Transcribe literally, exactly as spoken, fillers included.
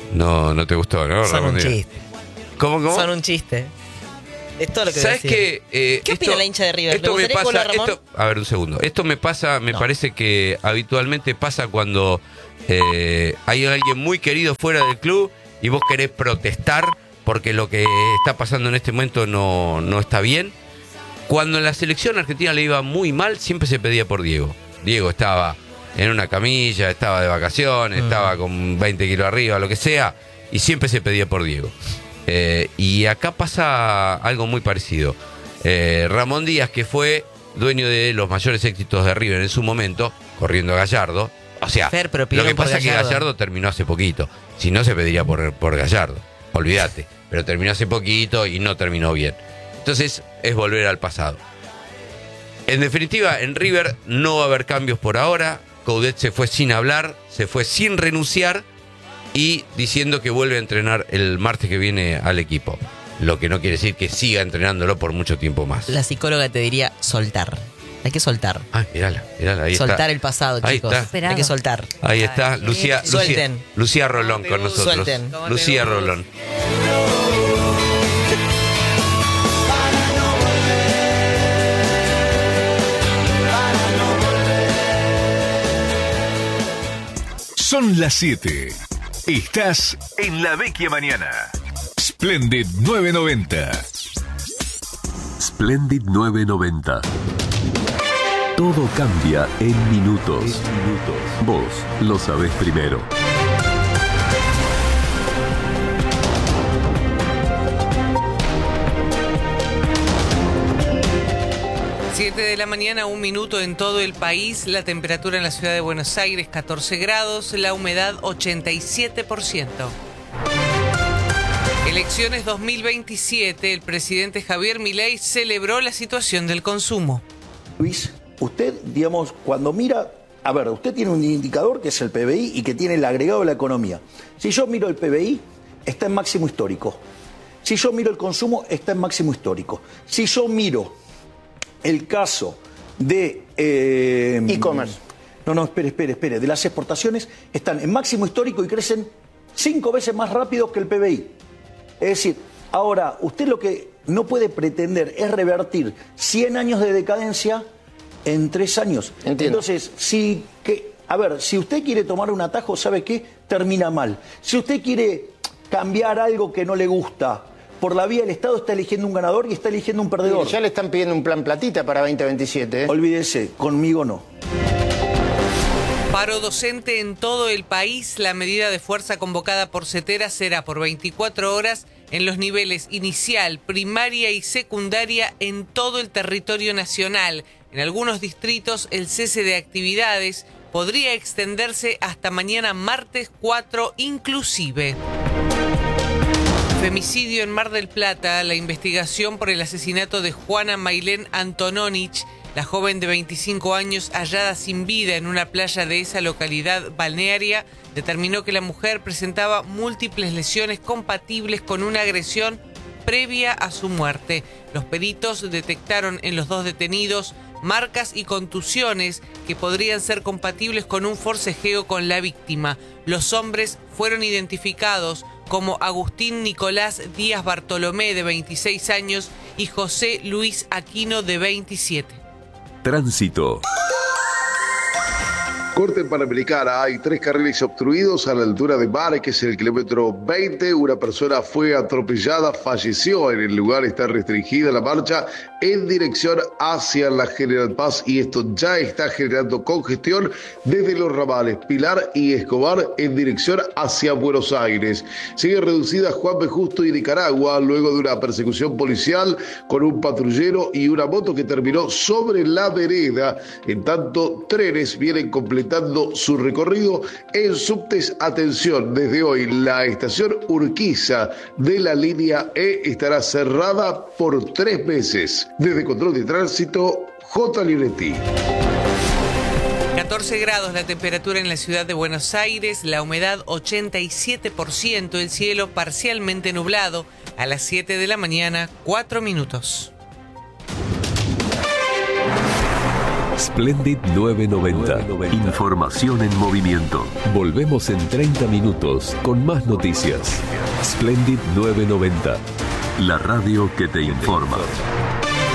No, no te gustó, ¿no? Son Ramón un Díaz? chiste. ¿Cómo, cómo? Son un chiste. Es todo lo que ¿Sabes voy a decir. qué? Eh, ¿Qué esto, opina la hincha de River? Esto ¿Le me gustaría que vuelva pasa. Ramón? Esto, a ver, un segundo. Esto me pasa, me No. parece que habitualmente pasa cuando eh, hay alguien muy querido fuera del club y vos querés protestar porque lo que está pasando en este momento no, no está bien. Cuando en la selección argentina le iba muy mal, siempre se pedía por Diego. Diego estaba en una camilla, estaba de vacaciones, mm. estaba con veinte kilos arriba, lo que sea, y siempre se pedía por Diego. Eh, y acá pasa algo muy parecido. Eh, Ramón Díaz, que fue dueño de los mayores éxitos de River en su momento, corriendo a Gallardo. O sea, Fer, pero lo que pasa es que Gallardo. Gallardo terminó hace poquito. Si no, se pediría por, por Gallardo. Olvídate. Pero terminó hace poquito y no terminó bien. Entonces, es volver al pasado. En definitiva, en River no va a haber cambios por ahora. Coudet se fue sin hablar, se fue sin renunciar y diciendo que vuelve a entrenar el martes que viene al equipo. Lo que no quiere decir que siga entrenándolo por mucho tiempo más. La psicóloga te diría soltar. Hay que soltar. Ah, mirala, mirala, ahí soltar está. el pasado, Ahí chicos. está. Hay que soltar. Ahí está, Ay, Lucía, Lucía, Suelten. Lucía Rolón con nosotros. Suelten. Lucía Rolón. Son las siete. Estás en La Vecchia Mañana. Splendid nueve noventa. Splendid nueve noventa. Todo cambia en minutos. Vos lo sabés primero. siete de la mañana, un minuto en todo el país. La temperatura en la ciudad de Buenos Aires, catorce grados. La humedad, ochenta y siete por ciento. Elecciones dos mil veintisiete. El presidente Javier Milei celebró la situación del consumo. Luis, usted, digamos, cuando mira... A ver, usted tiene un indicador que es el P B I y que tiene el agregado de la economía. Si yo miro el P B I, está en máximo histórico. Si yo miro el consumo, está en máximo histórico. Si yo miro el caso de... Eh, e-commerce. No, no, espere, espere, espere. De las exportaciones, están en máximo histórico y crecen cinco veces más rápido que el P B I. Es decir, ahora, usted lo que no puede pretender es revertir cien años de decadencia en tres años. Entiendo. Entonces, si que, a ver, si usted quiere tomar un atajo, ¿sabe qué? Termina mal. Si usted quiere cambiar algo que no le gusta por la vía del Estado, está eligiendo un ganador y está eligiendo un perdedor. Ya le están pidiendo un plan platita para veinte veintisiete. ¿eh? Olvídese, conmigo no. Paro docente en todo el país. La medida de fuerza convocada por CETERA será por veinticuatro horas en los niveles inicial, primaria y secundaria en todo el territorio nacional. En algunos distritos el cese de actividades podría extenderse hasta mañana martes cuatro inclusive. Femicidio en Mar del Plata. La investigación por el asesinato de Juana Mailén Antononich, la joven de veinticinco años hallada sin vida en una playa de esa localidad balnearia, determinó que la mujer presentaba múltiples lesiones compatibles con una agresión previa a su muerte. Los peritos detectaron en los dos detenidos marcas y contusiones que podrían ser compatibles con un forcejeo con la víctima. Los hombres fueron identificados como Agustín Nicolás Díaz Bartolomé, de veintiséis años, y José Luis Aquino, de veintisiete. Tránsito. Corte en Panamericana, hay tres carriles obstruidos a la altura de Márquez, en el kilómetro veinte. Una persona fue atropellada, falleció en el lugar. Está restringida la marcha en dirección hacia la General Paz y esto ya está generando congestión desde los ramales Pilar y Escobar en dirección hacia Buenos Aires. Sigue reducida Juan B. Justo y Nicaragua luego de una persecución policial con un patrullero y una moto que terminó sobre la vereda. En tanto, trenes vienen completando su recorrido en subtes. Atención, desde hoy la estación Urquiza de la línea E estará cerrada por tres meses. Desde Control de Tránsito, J. Lionetti. catorce grados la temperatura en la ciudad de Buenos Aires, la humedad ochenta y siete por ciento, el cielo parcialmente nublado. A las siete de la mañana, cuatro minutos. Splendid novecientos noventa. Información en movimiento. Volvemos en treinta minutos con más noticias. Splendid novecientos noventa. La radio que te informa.